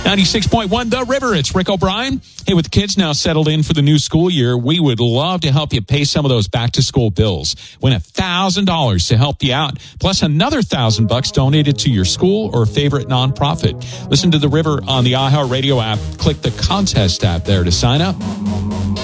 96.1 The River. It's Rick O'Brien. Hey, with the kids now settled in for the new school year, we would love to help you pay some of those back-to-school bills. Win $1,000 to help you out, plus another $1,000 donated to your school or favorite nonprofit. Listen to The River on the iHeartRadio app. Click the contest tab there to sign up.